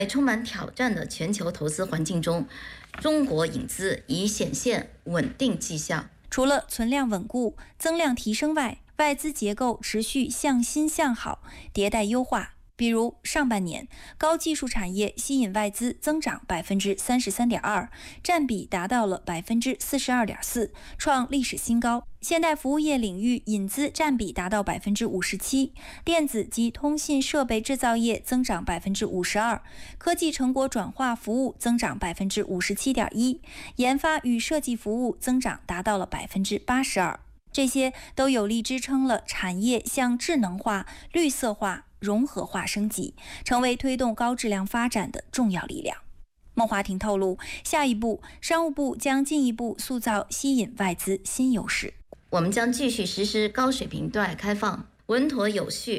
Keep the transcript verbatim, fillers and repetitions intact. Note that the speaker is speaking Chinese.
在充满挑战的全球投资环境中，中国引资已显现稳定迹象。 除了存量稳固、增量提升外，外资结构持续向新向好，迭代优化。比如上半年，高技术产业吸引外资增长百分之三十三点二，占比达到了百分之四十二点四，创历史新高。现代服务业领域引资占比达到百分之五十七，电子及通信设备制造业增长百分之五十二，科技成果转化服务增长百分之五十七点一，研发与设计服务增长达到了百分之八十二。这些都有力支撑了产业向智能化、绿色化、融合化升级，成为推动高质量发展的重要力量。孟华庭透露，下一步商务部将进一步塑造吸引外资新优势。 我们将继续实施高水平对外开放，稳妥有序